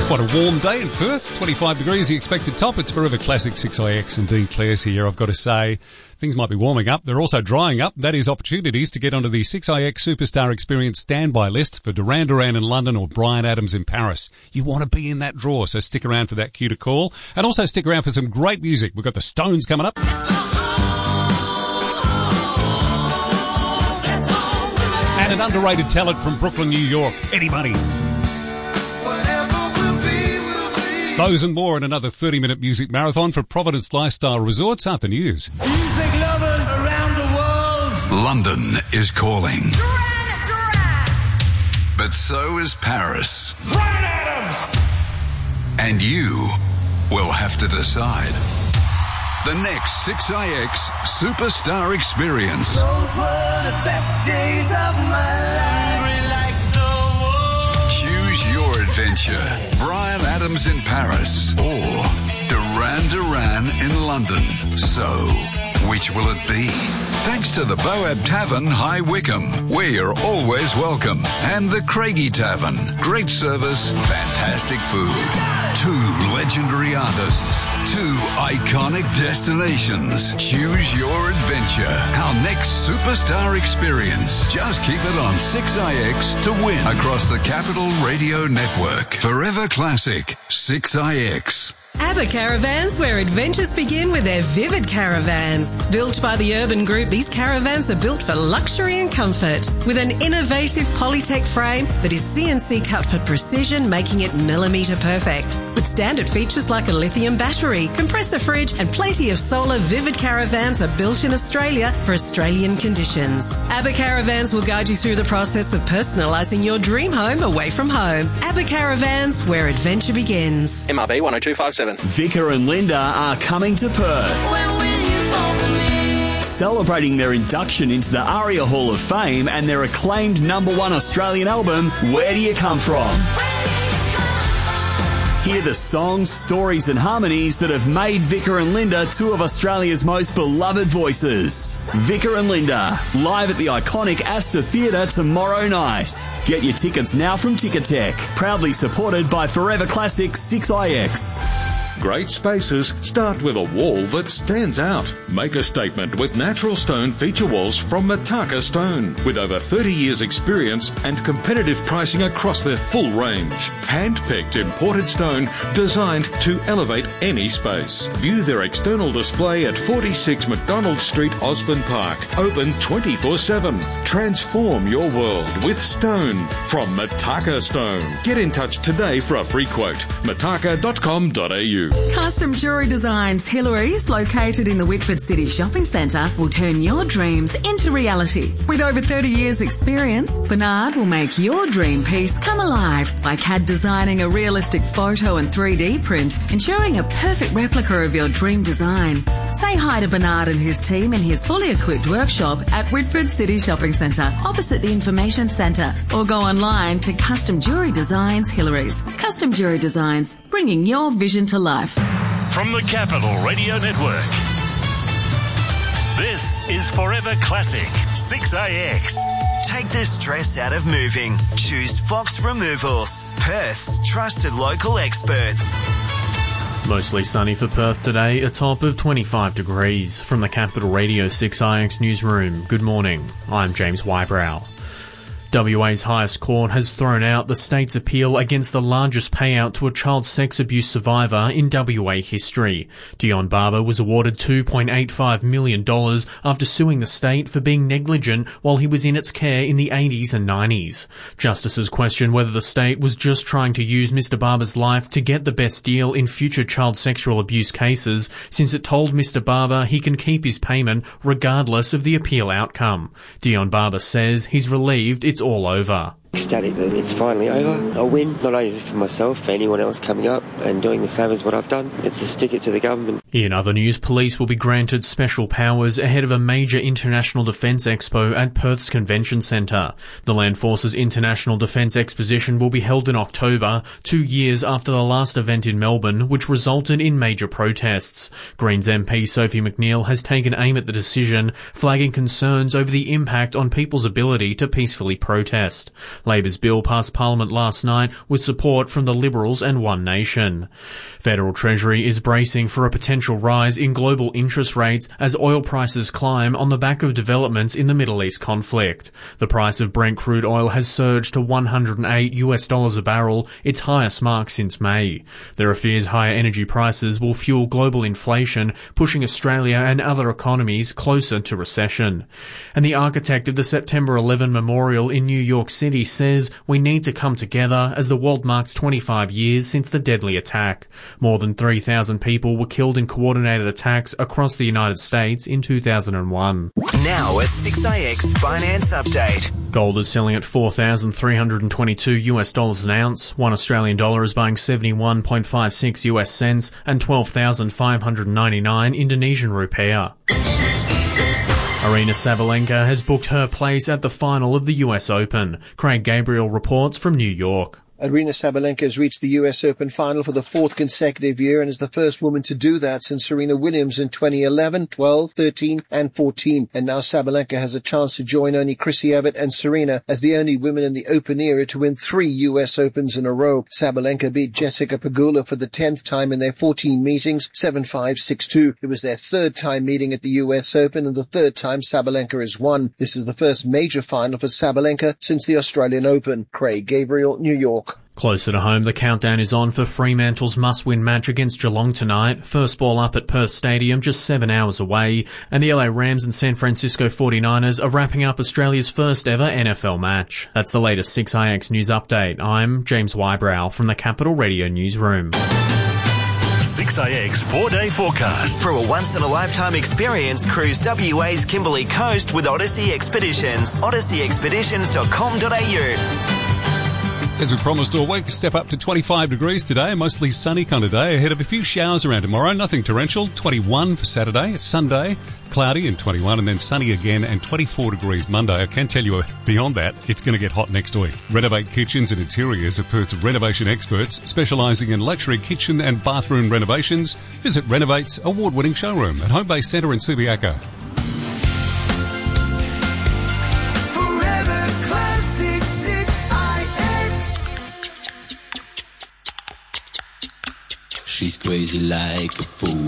What a warm day in Perth, 25 degrees the expected top. It's Forever Classic 6IX and Dean Clare's here. I've got to say, things might be warming up. They're also drying up. That is opportunities to get onto the 6IX Superstar Experience standby list for Duran Duran in London or Bryan Adams in Paris. You want to be in that draw, so stick around for that cue to call. And also stick around for some great music. We've got the Stones coming up. And an underrated talent from Brooklyn, New York, Eddie Money. Those and more in another 30-minute music marathon for Providence Lifestyle Resorts after news. Music lovers around the world. London is calling. Duran. But so is Paris. Bryan Adams. And you will have to decide. The next 6IX Superstar Experience. Those were the best days of my life. Choose your adventure. Bryan Adams in Paris or Duran Duran in London. So, which will it be? Thanks to the Boab Tavern, High Wycombe, where you're always welcome. And the Craigie Tavern. Great service, fantastic food. 2 legendary artists. 2 iconic destinations. Choose your adventure. Our next Superstar Experience. Just keep it on 6IX to win across the Capital Radio Network. Forever Classic 6IX. ABBA Caravans, where adventures begin with their Vivid Caravans. Built by the Urban Group, these caravans are built for luxury and comfort. With an innovative Polytech frame that is CNC cut for precision, making it millimetre perfect. With standard features like a lithium battery, compressor fridge and plenty of solar, Vivid Caravans are built in Australia for Australian conditions. ABBA Caravans will guide you through the process of personalising your dream home away from home. ABBA Caravans, where adventure begins. MRB 10257. Vicar and Linda are coming to Perth. Celebrating their induction into the ARIA Hall of Fame and their acclaimed #1 Australian album, Where Do You Come From? Hear the songs, stories and harmonies that have made Vicar and Linda 2 of Australia's most beloved voices. Vicar and Linda, live at the iconic Astor Theatre tomorrow night. Get your tickets now from Ticketek, proudly supported by Forever Classic 6IX. Great spaces start with a wall that stands out. Make a statement with natural stone feature walls from Mataka Stone. With over 30 years experience and competitive pricing across their full range. Hand-picked imported stone designed to elevate any space. View their external display at 46 McDonald Street, Osborne Park. Open 24/7. Transform your world with stone from Mataka Stone. Get in touch today for a free quote. mataka.com.au. Custom Jewellery Designs Hillary's, located in the Whitford City Shopping Centre, will turn your dreams into reality. With over 30 years experience, Bernard will make your dream piece come alive by CAD designing a realistic photo and 3D print, ensuring a perfect replica of your dream design. Say hi to Bernard and his team in his fully equipped workshop at Whitford City Shopping Centre, opposite the Information Centre, or go online to Custom Jewellery Designs Hillary's. Custom Jewellery Designs, bringing your vision to life. From the Capital Radio Network, this is Forever Classic 6IX. Take the stress out of moving. Choose Fox Removals, Perth's trusted local experts. Mostly sunny for Perth today, a top of 25 degrees. From the Capital Radio 6IX newsroom, good morning. I'm James Wybrow. WA's highest court has thrown out the state's appeal against the largest payout to a child sex abuse survivor in WA history. Dion Barber was awarded $2.85 million after suing the state for being negligent while he was in its care in the 80s and 90s. Justices questioned whether the state was just trying to use Mr. Barber's life to get the best deal in future child sexual abuse cases, since it told Mr. Barber he can keep his payment regardless of the appeal outcome. Dion Barber says he's relieved it's all over. Ecstatic that it's finally over. A win, not only for myself, for anyone else coming up and doing the same as what I've done. It's to stick it to the government. In other news, police will be granted special powers ahead of a major International Defence Expo at Perth's Convention Centre. The Land Forces International Defence Exposition will be held in October, 2 years after the last event in Melbourne, which resulted in major protests. Greens MP Sophie McNeil has taken aim at the decision, flagging concerns over the impact on people's ability to peacefully protest. Labor's bill passed Parliament last night with support from the Liberals and One Nation. Federal Treasury is bracing for a potential rise in global interest rates as oil prices climb on the back of developments in the Middle East conflict. The price of Brent crude oil has surged to $108 a barrel, its highest mark since May. There are fears higher energy prices will fuel global inflation, pushing Australia and other economies closer to recession. And the architect of the September 11 Memorial in New York City says we need to come together as the world marks 25 years since the deadly attack. More than 3,000 people were killed in coordinated attacks across the United States in 2001. Now a 6IX finance update. Gold is selling at $4,322 an ounce. $1 Australian dollar is buying 71.56 US cents and 12,599 Indonesian rupiah. Aryna Sabalenka has booked her place at the final of the US Open. Craig Gabriel reports from New York. Aryna Sabalenka has reached the US Open final for the fourth consecutive year and is the first woman to do that since Serena Williams in 2011, 12, 13 and 14. And now Sabalenka has a chance to join only Chrissy Evert and Serena as the only women in the Open era to win 3 US Opens in a row. Sabalenka beat Jessica Pegula for the 10th time in their 14 meetings, 7-5, 6-2. It was their third time meeting at the US Open and the third time Sabalenka has won. This is the first major final for Sabalenka since the Australian Open. Craig Gabriel, New York. Closer to home, the countdown is on for Fremantle's must-win match against Geelong tonight. First ball up at Perth Stadium, just 7 hours away. And the LA Rams and San Francisco 49ers are wrapping up Australia's first ever NFL match. That's the latest 6IX News Update. I'm James Wybrow from the Capital Radio Newsroom. 6IX 4-day forecast. For a once-in-a-lifetime experience, cruise WA's Kimberley Coast with Odyssey Expeditions. odysseyexpeditions.com.au. As we promised all week, step up to 25 degrees today, mostly sunny kind of day, ahead of a few showers around tomorrow, nothing torrential, 21 for Saturday, Sunday, cloudy and 21, and then sunny again and 24 degrees Monday. I can tell you beyond that, it's going to get hot next week. Renovate Kitchens and Interiors are Perth's renovation experts, specialising in luxury kitchen and bathroom renovations. Visit Renovate's award-winning showroom at Homebase Centre in Subiaco. She's crazy like a fool.